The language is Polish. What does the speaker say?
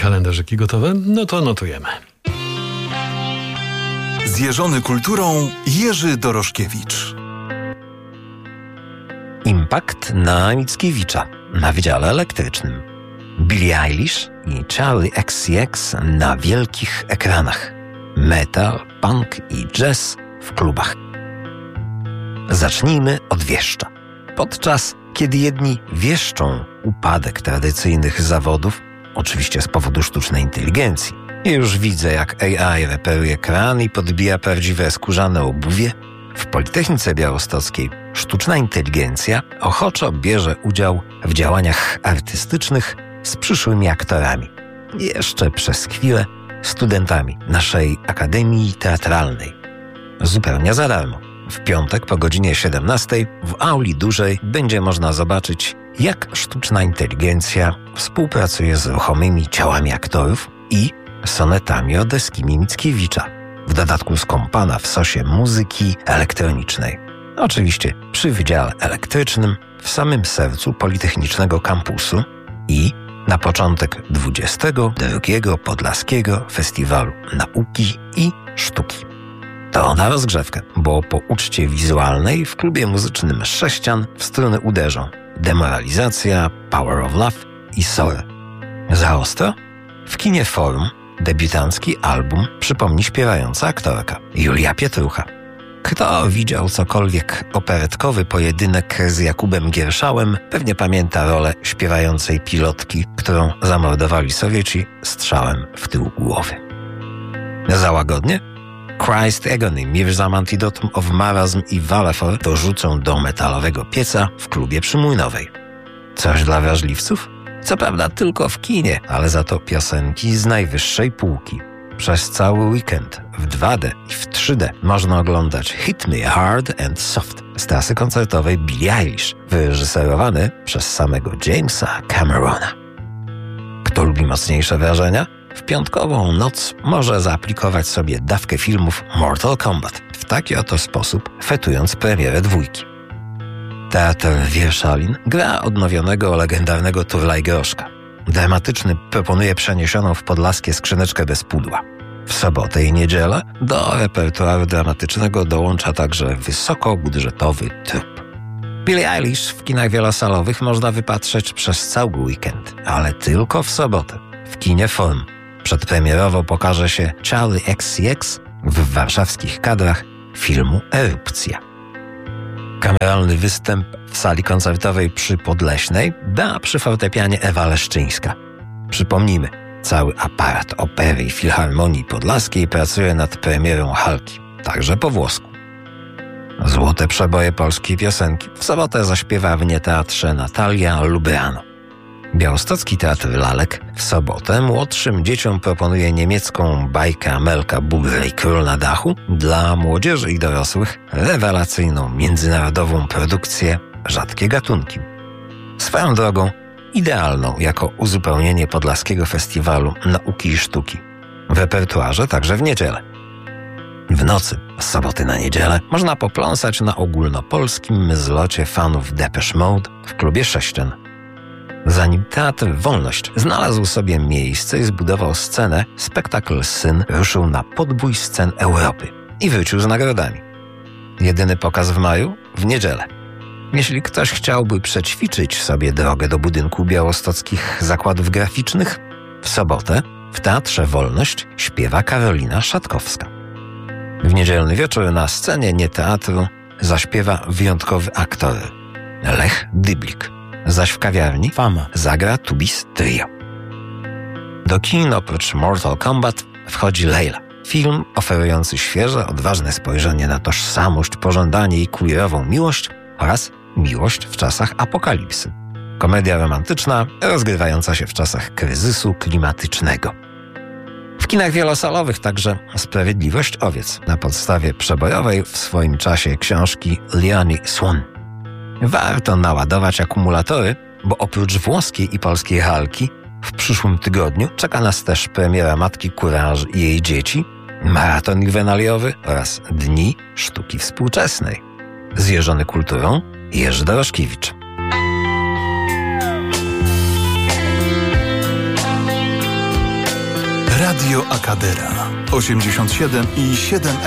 kalendarzyki gotowe? No to notujemy. Zjeżony kulturą Jerzy Dorożkiewicz. Impact na Mickiewicza na Wydziale Elektrycznym. Billie Eilish i Charli XCX na wielkich ekranach. Metal, punk i jazz w klubach. Zacznijmy od wieszcza. Podczas kiedy jedni wieszczą upadek tradycyjnych zawodów, oczywiście z powodu sztucznej inteligencji. Już widzę, jak AI reperuje kran i podbija prawdziwe skórzane obuwie. W Politechnice Białostockiej sztuczna inteligencja ochoczo bierze udział w działaniach artystycznych z przyszłymi aktorami. Jeszcze przez chwilę studentami naszej Akademii Teatralnej. Zupełnie za darmo. W piątek po godzinie 17 w auli dużej będzie można zobaczyć, jak sztuczna inteligencja współpracuje z ruchomymi ciałami aktorów i sonetami odeskimi Mickiewicza. W dodatku skąpana w sosie muzyki elektronicznej. Oczywiście przy Wydziale Elektrycznym w samym sercu Politechnicznego Kampusu i na początek 22. Podlaskiego Festiwalu Nauki i Sztuki. To na rozgrzewkę, bo po uczcie wizualnej w klubie muzycznym Sześcian w struny uderzą Demoralizacja, Power of Love i Sorry. Za ostro? W kinie Forum debiutancki album przypomni śpiewająca aktorka Julia Pietrucha. Kto widział cokolwiek operetkowy pojedynek z Jakubem Gierszałem, pewnie pamięta rolę śpiewającej pilotki, którą zamordowali Sowieci strzałem w tył głowy. Za łagodnie? Christ Agony, Mirzam Antidotum of Marazm i Valefor dorzucą do metalowego pieca w klubie przy Młynowej. Coś dla wrażliwców? Co prawda tylko w kinie, ale za to piosenki z najwyższej półki. Przez cały weekend w 2D i w 3D można oglądać Hit Me Hard and Soft z trasy koncertowej Billie Eilish, wyreżyserowany przez samego Jamesa Camerona. Kto lubi mocniejsze wrażenia? W piątkową noc może zaaplikować sobie dawkę filmów Mortal Kombat w taki oto sposób, fetując premierę 2. Teatr Wierszalin gra odnowionego legendarnego Turla i Groszka. Dramatyczny proponuje przeniesioną w podlaskie skrzyneczkę bez pudła. W sobotę i niedzielę do repertuaru dramatycznego dołącza także wysokobudżetowy trup. Billie Eilish w kinach wielosalowych można wypatrzeć przez cały weekend, ale tylko w sobotę. W kinie Forum przedpremierowo pokaże się Charli XCX w warszawskich kadrach filmu Erupcja. Kameralny występ w sali koncertowej przy Podleśnej da przy fortepianie Ewa Leszczyńska. Przypomnijmy, cały aparat Opery i Filharmonii Podlaskiej pracuje nad premierą Halki, także po włosku. Złote przeboje polskiej piosenki w sobotę zaśpiewa w Nieteatrze Natalia Lubrano. Białostocki Teatr Lalek w sobotę młodszym dzieciom proponuje niemiecką bajkę Amelka Bugr i Król na dachu, dla młodzieży i dorosłych rewelacyjną międzynarodową produkcję Rzadkie gatunki. Swoją drogą idealną jako uzupełnienie Podlaskiego Festiwalu Nauki i Sztuki. W repertuarze także w niedzielę. W nocy z soboty na niedzielę można popląsać na ogólnopolskim zlocie fanów Depeche Mode w klubie Sześcian. Zanim Teatr Wolność znalazł sobie miejsce i zbudował scenę, spektakl Syn ruszył na podbój scen Europy i wrócił z nagrodami. Jedyny pokaz w maju? W niedzielę. Jeśli ktoś chciałby przećwiczyć sobie drogę do budynku białostockich zakładów graficznych, w sobotę w Teatrze Wolność śpiewa Karolina Szatkowska. W niedzielny wieczór na scenie Nieteatru zaśpiewa wyjątkowy aktor Lech Dyblik. Zaś w kawiarni Fama zagra Tubis Trio. Do kin oprócz Mortal Kombat wchodzi Leila. Film oferujący świeże, odważne spojrzenie na tożsamość, pożądanie i queerową miłość oraz miłość w czasach apokalipsy. Komedia romantyczna rozgrywająca się w czasach kryzysu klimatycznego. W kinach wielosalowych także Sprawiedliwość owiec na podstawie przebojowej w swoim czasie książki Leonie Swan. Warto naładować akumulatory, bo oprócz włoskiej i polskiej Halki w przyszłym tygodniu czeka nas też premiera Matki Courage i jej dzieci, maraton juwenaliowy oraz Dni Sztuki Współczesnej. Zjeżony kulturą Jerzy Dorożkiewicz. Radio Akadera 87,7